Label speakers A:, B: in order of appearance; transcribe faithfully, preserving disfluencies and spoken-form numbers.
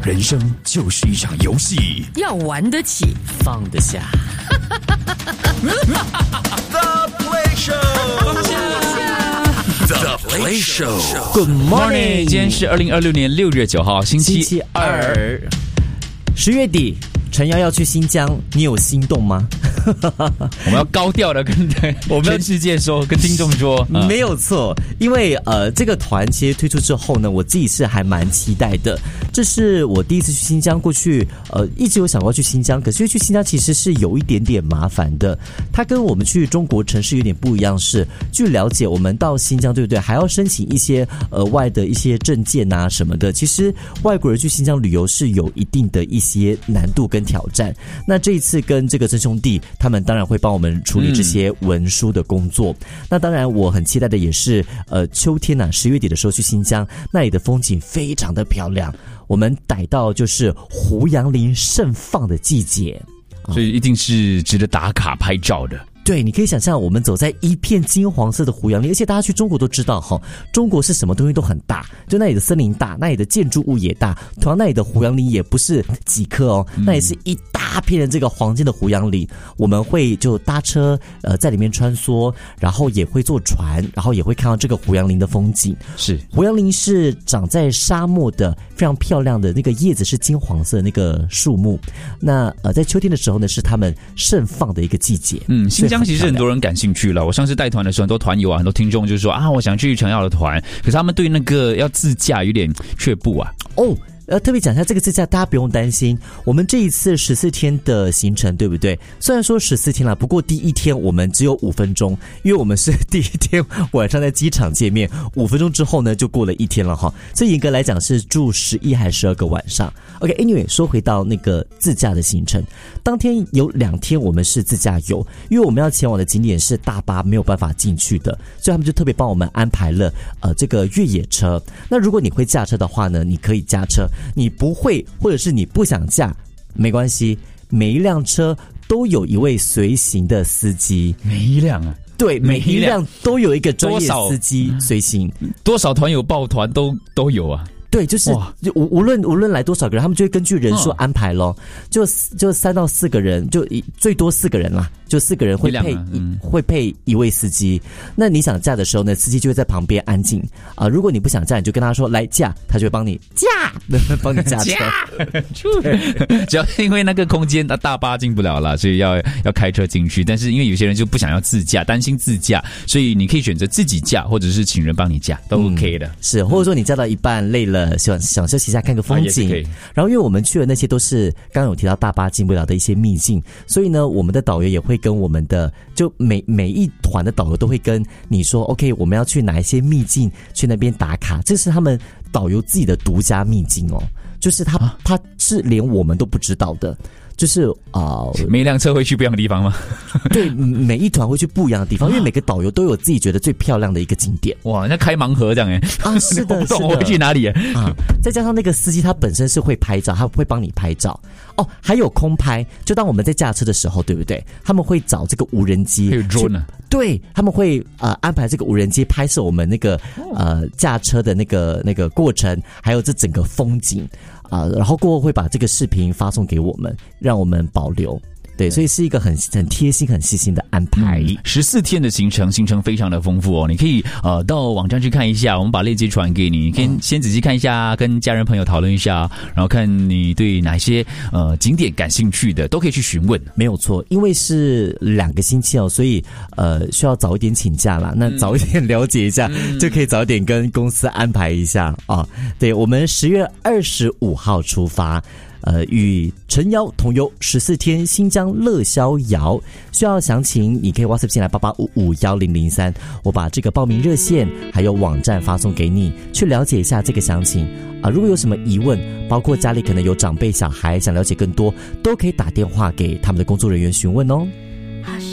A: 人生就是一场游戏，
B: 要玩得起，
C: 放得下。
A: The Play Show，The Play Show。Good
C: morning， 今天是二零二六年六月九号，星期
D: 星期二，十月底。陈瑶要去新疆，你有心动吗？
C: 我们要高调的跟我们全世界说，跟听众说，
D: 嗯、没有错。因为呃，这个团其实推出之后呢，我自己是还蛮期待的。这是我第一次去新疆，过去呃一直有想过去新疆，可是去新疆其实是有一点点麻烦的。它跟我们去中国城市有点不一样是，据了解，我们到新疆对不对，还要申请一些额外的一些证件啊什么的。其实外国人去新疆旅游是有一定的一些难度跟挑战。那这一次跟这个真兄弟，他们当然会帮我们处理这些文书的工作。嗯、那当然，我很期待的也是，呃，秋天呐、啊，十月底的时候去新疆，那里的风景非常的漂亮。我们逮到就是胡杨林盛放的季节，
C: 所以一定是值得打卡拍照的。
D: 对，你可以想象我们走在一片金黄色的胡杨林，而且大家去中国都知道哈，中国是什么东西都很大，就那里的森林大，那里的建筑物也大，同样那里的胡杨林也不是几棵哦，那也是一大片的这个黄金的胡杨林。我们会就搭车呃在里面穿梭，然后也会坐船，然后也会看到这个胡杨林的风景。
C: 是，
D: 胡杨林是长在沙漠的，非常漂亮的，那个叶子是金黄色的那个树木。那呃在秋天的时候呢，是他们盛放的一个季节。
C: 嗯，新疆其实很多人感兴趣了。我上次带团的时候，很多团友啊，很多听众就说啊，我想去陈瑶的团，可是他们对那个要自驾有点却步啊。
D: 哦。呃，特别讲一下这个自驾，大家不用担心。我们这一次十四天的行程，对不对？虽然说十四天啦，不过第一天我们只有五分钟，因为我们是第一天晚上在机场见面，五分钟之后呢就过了一天了哈。所以严格来讲是住十一还是十二个晚上。OK，Anyway， 说回到那个自驾的行程，当天有两天我们是自驾游，因为我们要前往的景点是大巴没有办法进去的，所以他们就特别帮我们安排了呃这个越野车。那如果你会驾车的话呢，你可以驾车。你不会或者是你不想驾没关系，每一辆车都有一位随行的司机。
C: 每一辆啊？
D: 对，每一辆都有一个专业司机随行。
C: 多少团友抱团都都有啊。
D: 对，就是就无无论无论来多少个人，他们就会根据人数安排咯。就就三到四个人，就最多四个人啦，就四个人会配、嗯、会配一位司机。那你想驾的时候呢，司机就会在旁边安静啊、呃。如果你不想驾，你就跟他说来驾，他就会帮你驾，帮你驾车。
C: 只要因为那个空间大巴进不了啦，所以要要开车进去。但是因为有些人就不想要自驾，担心自驾，所以你可以选择自己驾，或者是请人帮你驾，都 OK 的。嗯、
D: 是，或者说你驾到一半累了。想想休息一下，看个风景、啊。然后，因为我们去的那些都是刚刚有提到大巴进不了的一些秘境，所以呢，我们的导游也会跟我们的就每每一团的导游都会跟你说 ，OK， 我们要去哪一些秘境，去那边打卡，这是他们导游自己的独家秘境哦，就是他、啊、他是连我们都不知道的。就是啊，呃、
C: 每一辆车会去不一样的地方吗？
D: 对，每一团会去不一样的地方，因为每个导游都有自己觉得最漂亮的一个景点。
C: 哇，那开盲盒这样哎
D: 啊，是的，
C: 我不懂我会去哪里
D: 啊？再加上那个司机他本身是会拍照，他会帮你拍照哦，还有空拍。就当我们在驾车的时候，对不对？他们会找这个无人机，
C: 还有 drone 啊，
D: 对，他们会呃安排这个无人机拍摄我们那个呃驾车的那个那个过程，还有这整个风景。啊，然后过后会把这个视频发送给我们，让我们保留。对，所以是一个很很贴心、很细心的安排。
C: 十、嗯、四天的行程，行程非常的丰富哦。你可以呃到网站去看一下，我们把链接传给你，你可以先仔细看一下，跟家人朋友讨论一下，然后看你对哪些呃景点感兴趣的，都可以去询问。
D: 没有错，因为是两个星期哦，所以呃需要早一点请假啦。那早一点了解一下，嗯、就可以早一点跟公司安排一下啊。对，我们十月二十五号出发。呃，与陈瑶同游十四天新疆乐逍遥，需要详情你可以 WhatsApp 进来八八五五一零零三，我把这个报名热线还有网站发送给你，去了解一下这个详情啊、呃。如果有什么疑问，包括家里可能有长辈小孩想了解更多，都可以打电话给他们的工作人员询问哦。